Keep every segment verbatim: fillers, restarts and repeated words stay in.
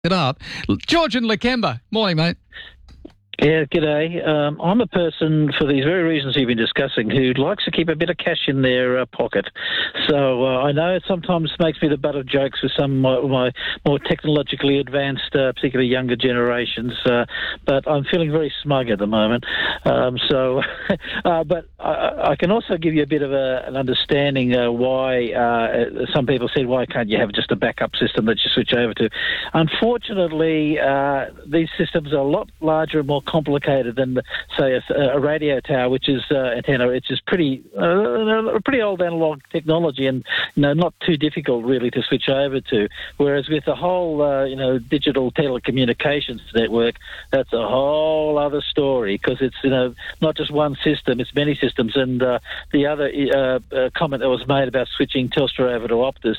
it up. George and Lakemba. Morning, mate. Yeah, g'day. Um, I'm a person, for these very reasons you've been discussing, who likes to keep a bit of cash in their uh, pocket. So uh, I know it sometimes makes me the butt of jokes with some of my, my more technologically advanced, uh, particularly younger generations, uh, but I'm feeling very smug at the moment. Um, so, uh, but I, I can also give you a bit of a, an understanding uh, why uh, some people said, why can't you have just a backup system that you switch over to? Unfortunately, uh, these systems are a lot larger and more complicated than, say, a, a radio tower, which is uh, antenna. It's just pretty, uh, pretty old analog technology, and you know, not too difficult really to switch over to. Whereas with the whole, uh, you know, digital telecommunications network, that's a whole other story, because it's you know not just one system, it's many systems. And uh, the other uh, uh, comment that was made about switching Telstra over to Optus,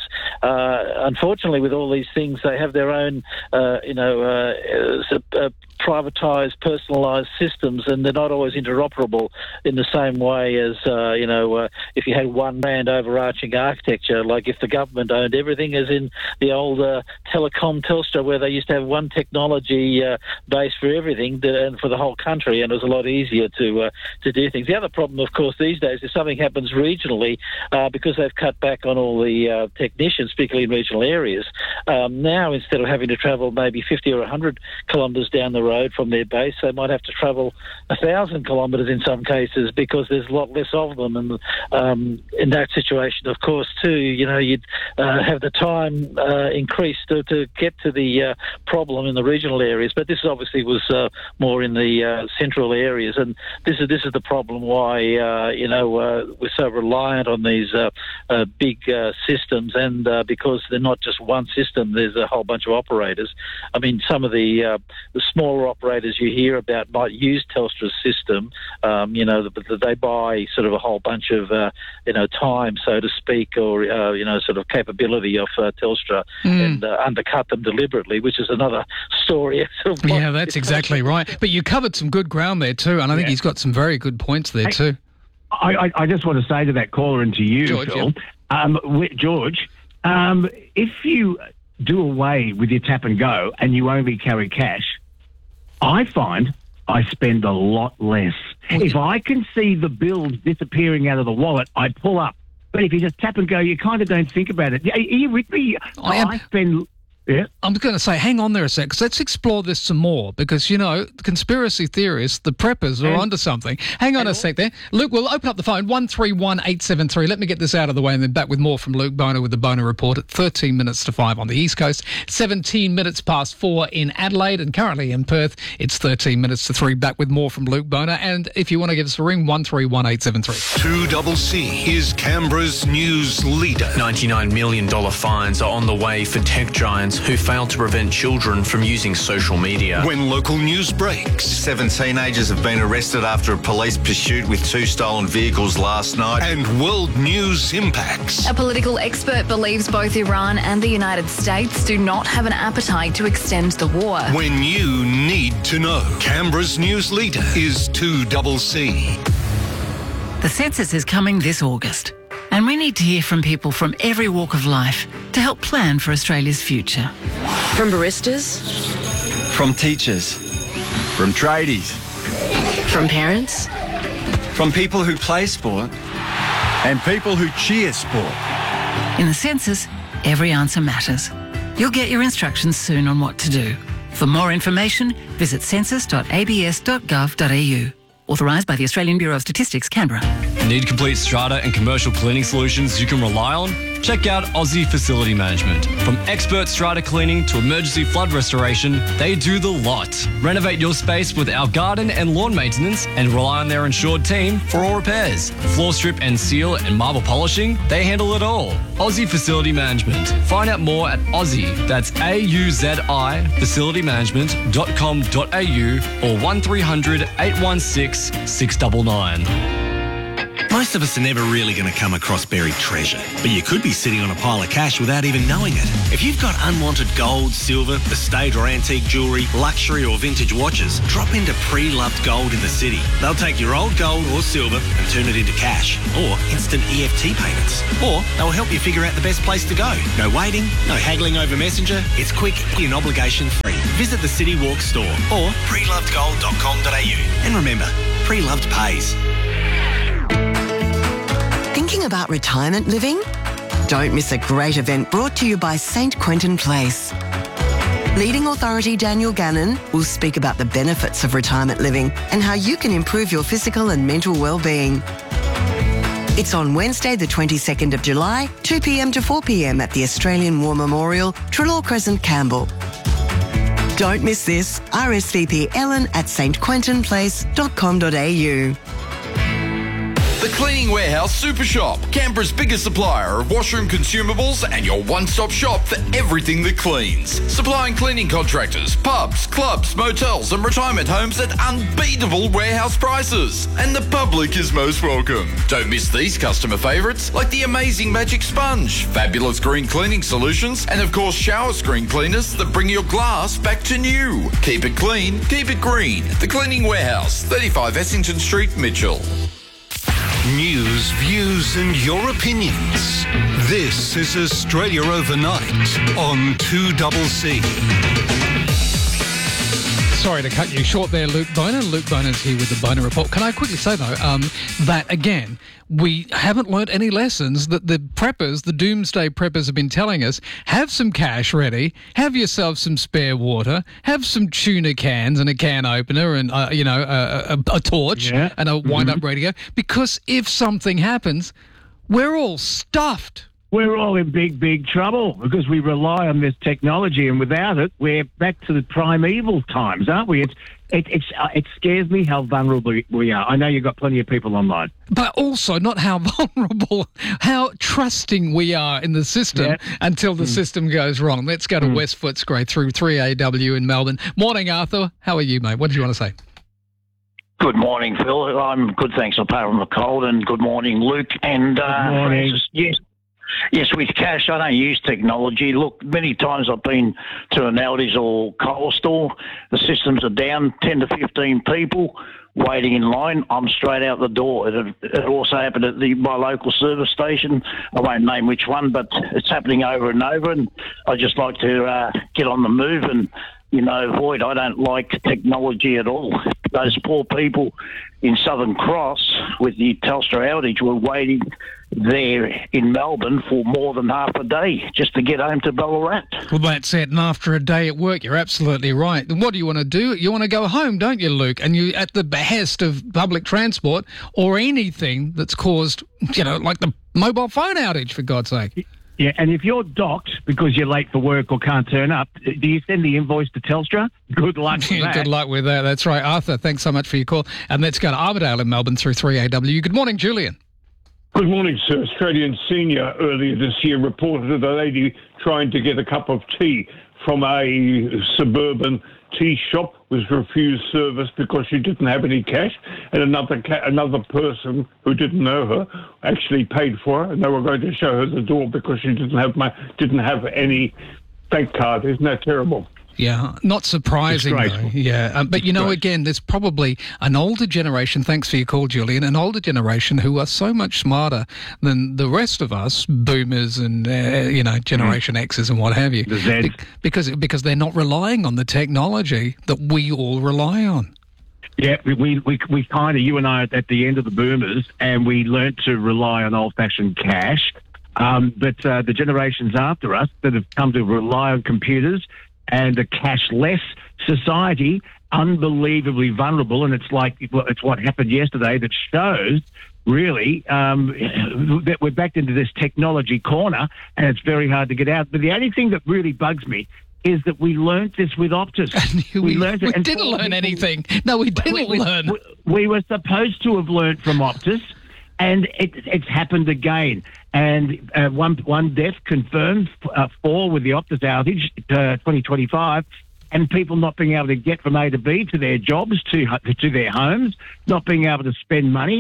uh, unfortunately, with all these things, they have their own, uh, you know, uh, uh, privatised, personalised systems, and they're not always interoperable in the same way as, uh, you know, uh, if you had one brand overarching architecture, like if the government owned everything, as in the old uh, telecom Telstra, where they used to have one technology uh, base for everything to, and for the whole country, and it was a lot easier to uh, to do things. The other problem, of course, these days, if something happens regionally, uh, because they've cut back on all the uh, technicians, particularly in regional areas, um, now instead of having to travel maybe fifty or one hundred kilometres down the road from their base, they might have to travel a thousand kilometres in some cases, because there's a lot less of them. And um, in that situation, of course, too, you know, you'd uh, have the time uh, increased to, to get to the uh, problem in the regional areas. But this obviously was uh, more in the uh, central areas, and this is this is the problem why uh, you know uh, we're so reliant on these uh, uh, big uh, systems, and uh, because they're not just one system, there's a whole bunch of operators. I mean, some of the uh, the smaller operators you hear about might use Telstra's system, um, you know, but they buy sort of a whole bunch of, uh, you know, time, so to speak, or, uh, you know, sort of capability of uh, Telstra mm. and uh, undercut them deliberately, which is another story. Sort of yeah, that's exactly right. But you covered some good ground there too, and I think yeah. he's got some very good points there hey, too. I, I, I just want to say to that caller and to you, George, Phil, yeah. um, George, um, if you do away with your tap and go and you only carry cash, I find I spend a lot less. Well, if I can see the bills disappearing out of the wallet, I pull up. But if you just tap and go, you kind of don't think about it. Are you with me? I, am, I spend... Yeah. I'm going to say, hang on there a sec, because let's explore this some more, because, you know, the conspiracy theorists, the preppers are and, onto something. Hang on a sec there. Luke, we'll open up the phone, one three one eight seven three. Let me get this out of the way, and then back with more from Luke Boner with the Boner Report at thirteen minutes to five on the East Coast, seventeen minutes past four in Adelaide, and currently in Perth, it's thirteen minutes to three. Back with more from Luke Boner, and if you want to give us a ring, one three one eight seven three. two C C is Canberra's news leader. ninety-nine million dollars fines are on the way for tech giants who failed to prevent children from using social media. When local news breaks. Seven teenagers have been arrested after a police pursuit with two stolen vehicles last night. And world news impacts. A political expert believes both Iran and the United States do not have an appetite to extend the war. When you need to know. Canberra's news leader is two C C. The census is coming this August, and we need to hear from people from every walk of life to help plan for Australia's future. From baristas. From teachers. From tradies. From parents. From people who play sport. And people who cheer sport. In the census, every answer matters. You'll get your instructions soon on what to do. For more information, visit census dot a b s dot gov dot a u. Authorised by the Australian Bureau of Statistics, Canberra. Need complete strata and commercial cleaning solutions you can rely on? Check out Aussie Facility Management. From expert strata cleaning to emergency flood restoration, they do the lot. Renovate your space with our garden and lawn maintenance and rely on their insured team for all repairs. Floor strip and seal and marble polishing, they handle it all. Aussie Facility Management. Find out more at Aussie, that's A U Z I, facility management dot com dot a u or one three hundred eight one six six nine nine. Most Most of us are never really going to come across buried treasure, but you could be sitting on a pile of cash without even knowing it. If you've got unwanted gold, silver, estate or antique jewellery, luxury or vintage watches, drop into Pre-Loved Gold in the city. They'll take your old gold or silver and turn it into cash or instant E F T payments. Or they'll help you figure out the best place to go. No waiting, no haggling over Messenger. It's quick and obligation free. Visit the City Walk store or pre loved gold dot com dot a u. And remember, Pre-Loved pays. Thinking about retirement living? Don't miss a great event brought to you by Saint Quentin Place. Leading authority Daniel Gannon will speak about the benefits of retirement living and how you can improve your physical and mental well-being. It's on Wednesday, the twenty-second of July, two p m to four p m at the Australian War Memorial, Trelaw Crescent, Campbell. Don't miss this. R S V P Ellen at s t quentin place dot com dot a u. The Cleaning Warehouse Super Shop, Canberra's biggest supplier of washroom consumables and your one-stop shop for everything that cleans. Supplying cleaning contractors, pubs, clubs, motels and retirement homes at unbeatable warehouse prices. And the public is most welcome. Don't miss these customer favourites like the amazing Magic Sponge, fabulous green cleaning solutions and of course shower screen cleaners that bring your glass back to new. Keep it clean, keep it green. The Cleaning Warehouse, thirty-five Essington Street, Mitchell. News, views and your opinions. This is Australia Overnight on two C C. Sorry to cut you short there, Luke Boner. Luke Boner's here with the Boner Report. Can I quickly say, though, um, that, again, we haven't learnt any lessons that the preppers, the doomsday preppers have been telling us. Have some cash ready, have yourself some spare water, have some tuna cans and a can opener and, uh, you know, a, a, a torch yeah. and a wind-up Mm-hmm. radio, because if something happens, we're all stuffed. We're all in big, big trouble because we rely on this technology, and without it, we're back to the primeval times, aren't we? It's, it, it's, uh, it scares me how vulnerable we are. I know you've got plenty of people online. But also not how vulnerable, how trusting we are in the system Yeah. until the Mm. system goes wrong. Let's go to Mm. West Footscray through three A W in Melbourne. Morning, Arthur. How are you, mate? What did you want to say? Good morning, Phil. I'm good, thanks. Apart from the cold, and good morning, Luke. And uh, Good morning. Francis. Yes, yes. With cash, I don't use technology. Look, many times I've been to an Aldi's or Coles store. The systems are down, ten to fifteen people waiting in line. I'm straight out the door. It, it also happened at the my local service station. I won't name which one, but it's happening over and over. And I just like to uh, get on the move and, you know, avoid. I don't like technology at all. Those poor people in Southern Cross with the Telstra outage were waiting there in Melbourne for more than half a day just to get home to Ballarat. Well, that's it. And after a day at work, you're absolutely right. And what do you want to do? You want to go home, don't you, Luke? And you at the behest of public transport or anything that's caused, you know, like the mobile phone outage, for God's sake. Yeah, and if you're docked because you're late for work or can't turn up, do you send the invoice to Telstra? Good luck with that. Good luck with that. That's right. Arthur, thanks so much for your call. And let's go to Armidale in Melbourne through three A W. Good morning, Julian. Good morning, sir. Australian Senior earlier this year reported a lady trying to get a cup of tea from a suburban tea shop was refused service because she didn't have any cash, and another ca- another person who didn't know her actually paid for her, and they were going to show her the door because she didn't have my didn't have any bank card. Isn't that terrible? Yeah, not surprising, though. Yeah, um, but you know, again, there's probably an older generation, thanks for your call, Julian, an older generation who are so much smarter than the rest of us, boomers and, uh, you know, Generation mm. X's and what have you. The Zeds. Be- because, because they're not relying on the technology that we all rely on. Yeah, we we we, we kind of, you and I, at the end of the boomers, and we learnt to rely on old-fashioned cash. Um, but uh, the generations after us that have come to rely on computers and a cashless society, unbelievably vulnerable, and it's like it's what happened yesterday that shows really um, that we're backed into this technology corner, and it's very hard to get out. But the only thing that really bugs me is that we learnt this with Optus. we we learnt it, we and didn't learn people, anything. No, we didn't we, we, learn. We, we were supposed to have learnt from Optus, and it, it's happened again. And uh, one one death confirmed, uh, four with the Optus outage, uh, twenty twenty-five, and people not being able to get from A to B to their jobs, to to their homes, not being able to spend money.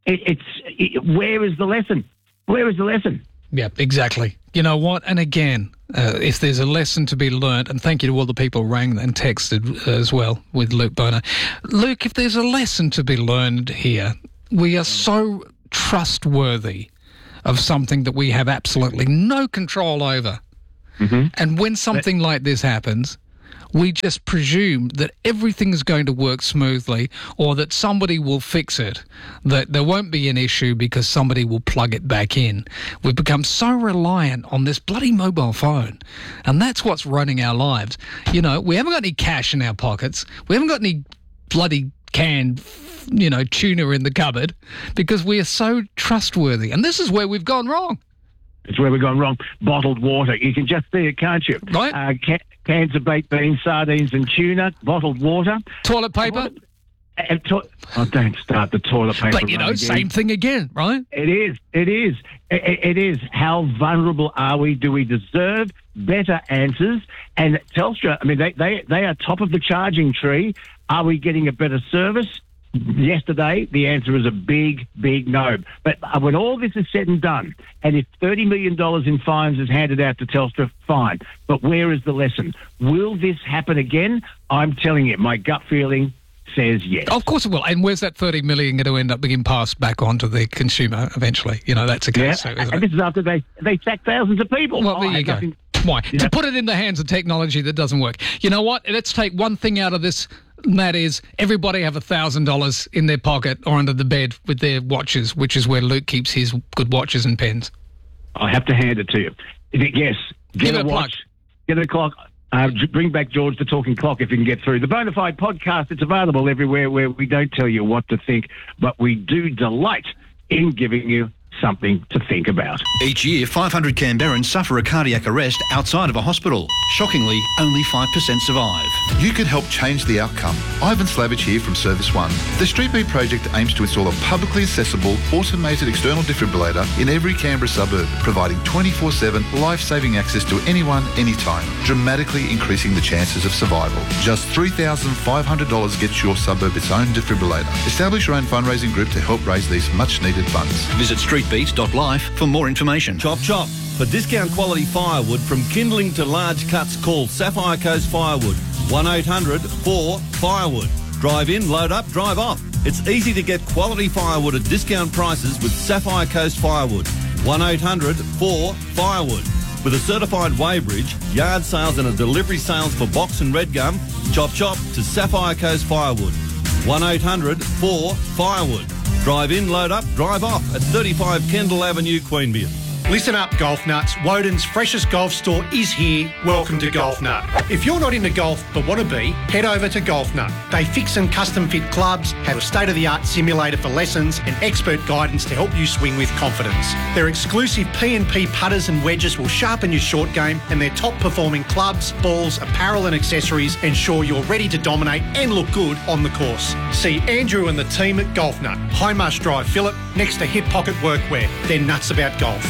It, it's it, where is the lesson? Where is the lesson? Yeah, exactly. You know what? And again, uh, if there's a lesson to be learnt, and thank you to all the people who rang and texted as well with Luke Boner. Luke, if there's a lesson to be learned here, we are so trustworthy of something that we have absolutely no control over. Mm-hmm. And when something but- like this happens, we just presume that everything is going to work smoothly, or that somebody will fix it, that there won't be an issue because somebody will plug it back in. We've become so reliant on this bloody mobile phone, and that's what's running our lives. You know, we haven't got any cash in our pockets. We haven't got any bloody canned, you know, tuna in the cupboard because we are so trustworthy. And this is where we've gone wrong. It's where we've gone wrong. Bottled water. You can just see it, can't you? Right. Uh, ca- cans of baked beans, sardines and tuna, bottled water. Toilet paper? And to- oh, don't start the toilet paper. But, you know, same thing again, right? It is. It is. It, it is. How vulnerable are we? Do we deserve better answers? And Telstra, I mean, they, they, they are top of the charging tree. Are we getting a better service? Yesterday, the answer is a big, big no. But when all this is said and done, and if thirty million dollars in fines is handed out to Telstra, fine. But where is the lesson? Will this happen again? I'm telling you, my gut feeling says yes. Of course it will. And where's that thirty million dollars going to end up being passed back on to the consumer eventually? You know, that's a case. Yeah, so, isn't and it? this is after they, they sacked thousands of people. Well, there oh, you go. Nothing- Why? Yeah. To put it in the hands of technology that doesn't work. You know what? Let's take one thing out of this, and that is everybody have one thousand dollars in their pocket or under the bed with their watches, which is where Luke keeps his good watches and pens. I have to hand it to you. Yes, get Give a it a watch, plug. get a clock. Uh, j- bring back George the Talking Clock if you can get through. The Bonafide podcast, it's available everywhere where we don't tell you what to think, but we do delight in giving you something to think about. Each year, five hundred Canberrans suffer a cardiac arrest outside of a hospital. Shockingly, only five percent survive. You can help change the outcome. Ivan Slavich here from Service One. The Street Beat project aims to install a publicly accessible, automated external defibrillator in every Canberra suburb, providing twenty-four seven life-saving access to anyone, anytime, dramatically increasing the chances of survival. Just three thousand five hundred dollars gets your suburb its own defibrillator. Establish your own fundraising group to help raise these much-needed funds. Visit street beat dot life for more information. Chop chop. For discount quality firewood from kindling to large cuts, call Sapphire Coast Firewood. one eight hundred four firewood. Drive in, load up, drive off. It's easy to get quality firewood at discount prices with Sapphire Coast Firewood. one eight hundred four firewood. With a certified weighbridge, yard sales and a delivery sales for box and red gum, chop chop to Sapphire Coast Firewood. one eight hundred four firewood. Drive in, load up, drive off at thirty-five Kendall Avenue, Queanbeyan. Listen up, Golf Nuts. Woden's freshest golf store is here. Welcome to Golf Nut. If you're not into golf but want to be, head over to Golf Nut. They fix and custom fit clubs, have a state-of-the-art simulator for lessons and expert guidance to help you swing with confidence. Their exclusive P and P putters and wedges will sharpen your short game, and their top-performing clubs, balls, apparel and accessories ensure you're ready to dominate and look good on the course. See Andrew and the team at Golf Nut, High Marsh Drive, Phillip, next to Hip Pocket Workwear. They're nuts about golf.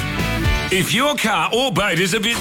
If your car or boat is a bit...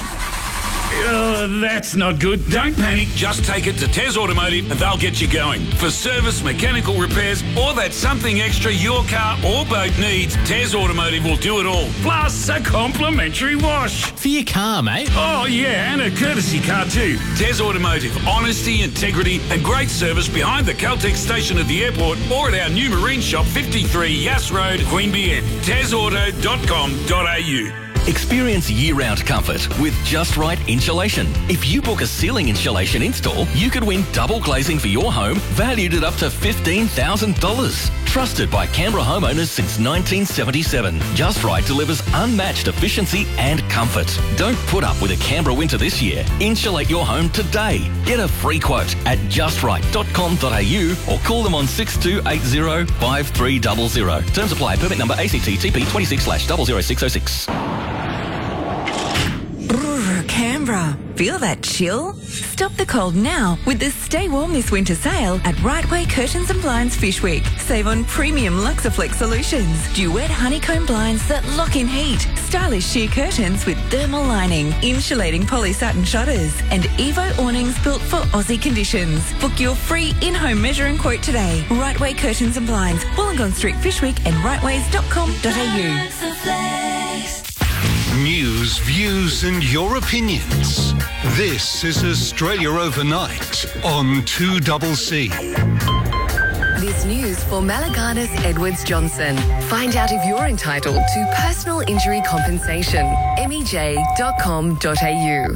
Uh, that's not good. Don't panic. Just take it to Tez Automotive and they'll get you going. For service, mechanical repairs, or that something extra your car or boat needs, Tez Automotive will do it all. Plus a complimentary wash. For your car, mate. Oh, yeah, and a courtesy car too. Tez Automotive. Honesty, integrity and great service behind the Caltex station at the airport or at our new marine shop, fifty-three Yass Road, Queanbeyan. tez auto dot com dot a u. Experience year-round comfort with Just Right Insulation. If you book a ceiling insulation install, you could win double glazing for your home, valued at up to fifteen thousand dollars. Trusted by Canberra homeowners since nineteen seventy-seven, Just Right delivers unmatched efficiency and comfort. Don't put up with a Canberra winter this year. Insulate your home today. Get a free quote at just right dot com dot a u or call them on six two eight zero five three zero zero. Terms apply. Permit number A C T T P twenty-six slash zero zero six zero six. Canberra. Feel that chill? Stop the cold now with the Stay Warm this winter sale at Right Way Curtains and Blinds Fish Week. Save on premium Luxaflex solutions, duet honeycomb blinds that lock in heat, stylish sheer curtains with thermal lining, insulating poly satin shutters, and Evo awnings built for Aussie conditions. Book your free in-home measure and quote today. Right Way Curtains and Blinds, Wollongong Street Fish Week and rightways dot com dot a u. News, views and your opinions. This is Australia Overnight on two C C. This news for Malaganas Edwards Johnson. Find out if you're entitled to personal injury compensation. M E J dot com dot a u.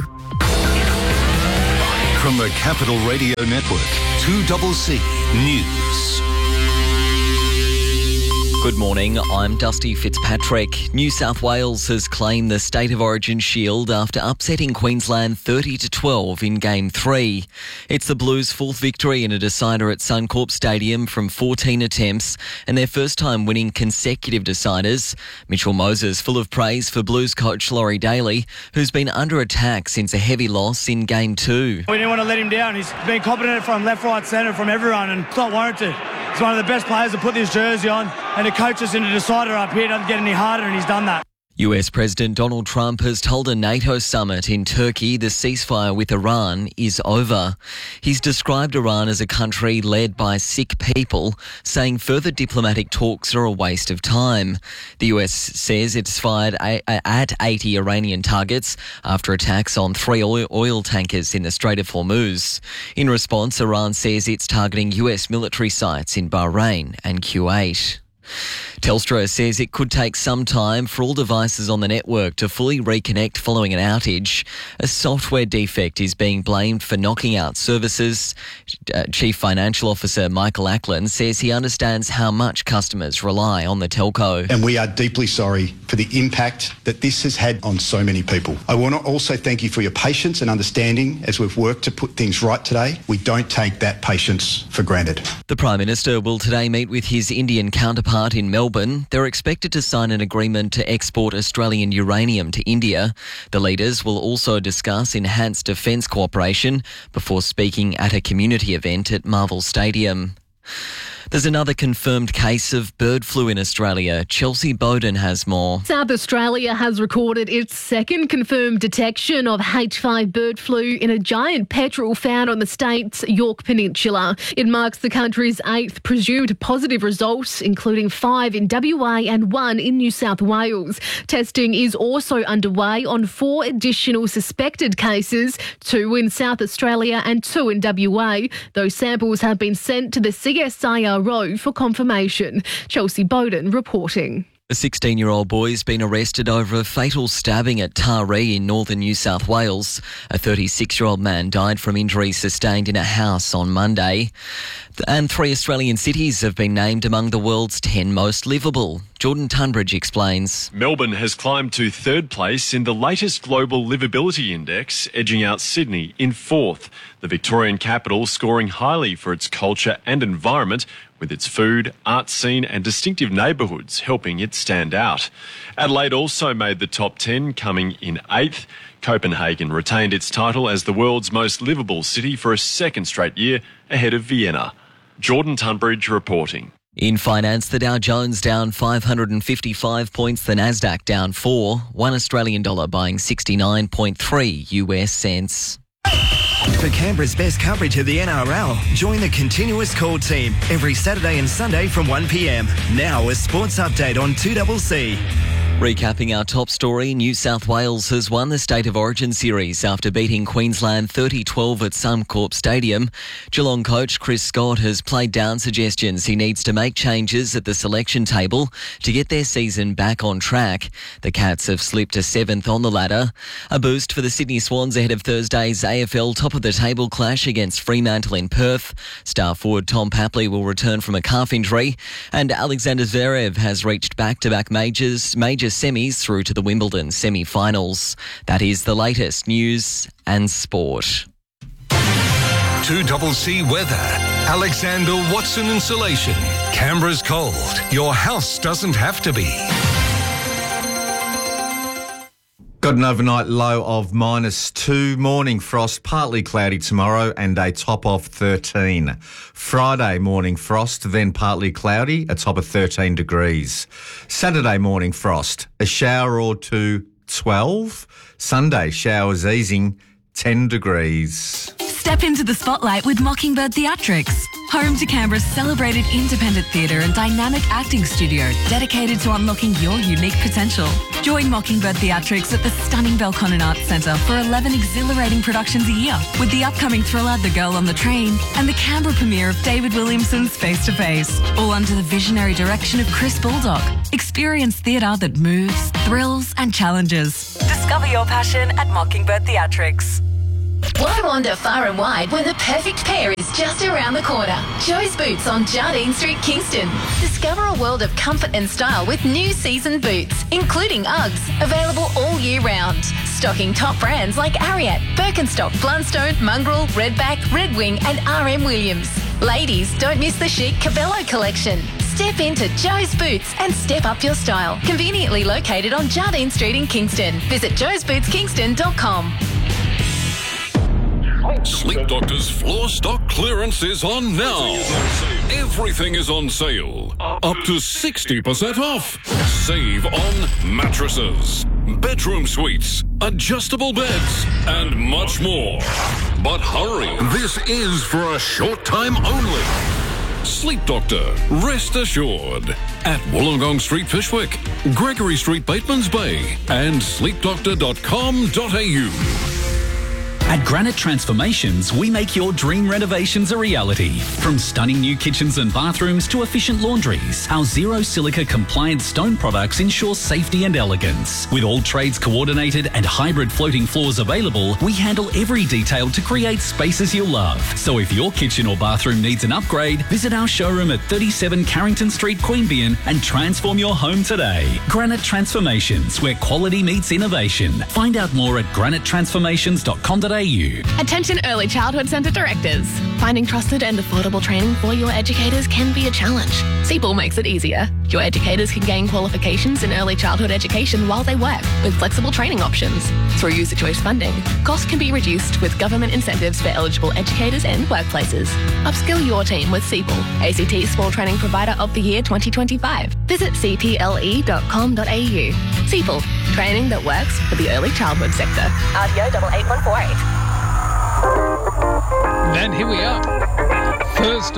From the Capital Radio Network, two C C News. Good morning, I'm Dusty Fitzpatrick. New South Wales has claimed the State of Origin shield after upsetting Queensland thirty to twelve in Game three. It's the Blues' fourth victory in a decider at Suncorp Stadium from fourteen attempts and their first time winning consecutive deciders. Mitchell Moses full of praise for Blues coach Laurie Daly, who's been under attack since a heavy loss in Game two. We didn't want to let him down. He's been competent from left, right, centre, from everyone, and it's not warranted. He's one of the best players to put this jersey on, and to coach us in a decider up here doesn't get any harder, and he's done that. U S President Donald Trump has told a NATO summit in Turkey the ceasefire with Iran is over. He's described Iran as a country led by sick people, saying further diplomatic talks are a waste of time. The U S says it's fired a- at eighty Iranian targets after attacks on three oil, oil tankers in the Strait of Hormuz. In response, Iran says it's targeting U S military sites in Bahrain and Kuwait. Telstra says it could take some time for all devices on the network to fully reconnect following an outage. A software defect is being blamed for knocking out services. Uh, Chief Financial Officer Michael Ackland says he understands how much customers rely on the telco. And we are deeply sorry for the impact that this has had on so many people. I want to also thank you for your patience and understanding as we've worked to put things right today. We don't take that patience for granted. The Prime Minister will today meet with his Indian counterpart in Melbourne. They're expected to sign an agreement to export Australian uranium to India. The leaders will also discuss enhanced defence cooperation before speaking at a community event at Marvel Stadium. There's another confirmed case of bird flu in Australia. Chelsea Bowden has more. South Australia has recorded its second confirmed detection of H five bird flu in a giant petrel found on the state's Yorke Peninsula. It marks the country's eighth presumed positive result, including five in W A and one in New South Wales. Testing is also underway on four additional suspected cases, two in South Australia and two in W A. Those samples have been sent to the C S I R O for confirmation. Chelsea Bowden reporting. A sixteen-year-old boy's been arrested over a fatal stabbing at Taree in northern New South Wales. A thirty-six-year-old man died from injuries sustained in a house on Monday. And three Australian cities have been named among the world's ten most livable. Jordan Tunbridge explains. Melbourne has climbed to third place in the latest Global Livability Index, edging out Sydney in fourth. The Victorian capital scoring highly for its culture and environment, with its food, art scene and distinctive neighbourhoods helping it stand out. Adelaide also made the top ten, coming in eighth. Copenhagen retained its title as the world's most livable city for a second straight year, ahead of Vienna. Jordan Tunbridge reporting. In finance, the Dow Jones down five hundred fifty-five points, the Nasdaq down four, one Australian dollar buying sixty-nine point three U S cents. For Canberra's best coverage of the N R L, join the Continuous Call team every Saturday and Sunday from one p m. Now a sports update on two C C. Recapping our top story, New South Wales has won the State of Origin series after beating Queensland thirty twelve at Suncorp Stadium. Geelong coach Chris Scott has played down suggestions he needs to make changes at the selection table to get their season back on track. The Cats have slipped to seventh on the ladder. A boost for the Sydney Swans ahead of Thursday's A F L top-of-the-table clash against Fremantle in Perth. Star forward Tom Papley will return from a calf injury, and Alexander Zverev has reached back-to-back majors, major semis through to the Wimbledon semi-finals. That is the latest news and sport. two C C weather. Alexander Watson Insulation. Canberra's cold. Your house doesn't have to be. Got an overnight low of minus two. Morning frost, partly cloudy tomorrow and a top of thirteen. Friday morning frost, then partly cloudy, a top of thirteen degrees. Saturday morning frost, a shower or two, twelve. Sunday showers easing, ten degrees. Step into the spotlight with Mockingbird Theatrics, home to Canberra's celebrated independent theatre and dynamic acting studio dedicated to unlocking your unique potential. Join Mockingbird Theatrics at the stunning Belconnen Arts Centre for eleven exhilarating productions a year, with the upcoming thriller The Girl on the Train and the Canberra premiere of David Williamson's Face to Face, all under the visionary direction of Chris Baldock. Experience theatre that moves, thrills and challenges. Discover your passion at Mockingbird Theatrics. Why wander far and wide when the perfect pair is just around the corner? Joe's Boots on Jardine Street, Kingston. Discover a world of comfort and style with new season boots, including Uggs, available all year round. Stocking top brands like Ariat, Birkenstock, Blundstone, Mongrel, Redback, Red Wing and R M Williams. Ladies, don't miss the chic Cabello collection. Step into Joe's Boots and step up your style. Conveniently located on Jardine Street in Kingston. Visit joes boots kingston dot com. Sleep Doctor's floor stock clearance is on now. Everything is on sale. Up to sixty percent off. Save on mattresses, bedroom suites, adjustable beds, and much more. But hurry, this is for a short time only. Sleep Doctor, rest assured. At Wollongong Street, Fishwick, Gregory Street, Batemans Bay, and sleep doctor dot com dot a u. At Granite Transformations, we make your dream renovations a reality. From stunning new kitchens and bathrooms to efficient laundries, our zero silica compliant stone products ensure safety and elegance. With all trades coordinated and hybrid floating floors available, we handle every detail to create spaces you'll love. So if your kitchen or bathroom needs an upgrade, visit our showroom at thirty-seven Carrington Street, Queanbeyan and transform your home today. Granite Transformations, where quality meets innovation. Find out more at granite transformations dot com dot a u. Attention Early Childhood Centre directors. Finding trusted and affordable training for your educators can be a challenge. C P L makes it easier. Your educators can gain qualifications in early childhood education while they work, with flexible training options. Through user choice funding, costs can be reduced with government incentives for eligible educators and workplaces. Upskill your team with C P L, A C T Small Training Provider of the Year twenty twenty-five. Visit c p l e dot com dot a u. C P L, training that works for the early childhood sector. R T O eight eight one four eight. And here we are. Thursday.